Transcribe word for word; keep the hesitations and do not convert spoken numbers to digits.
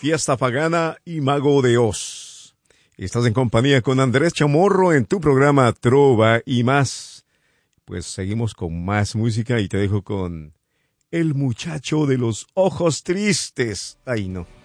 Fiesta Pagana y Mago de Oz. Estás en compañía con Andrés Chamorro en tu programa Trova y Más. Pues seguimos con más música y te dejo con El Muchacho de los Ojos Tristes. Ay, no.